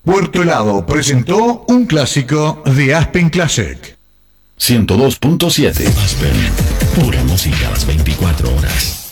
Puerto Helado presentó un clásico de Aspen Classic. 102.7 Aspen, pura música a las 24 horas.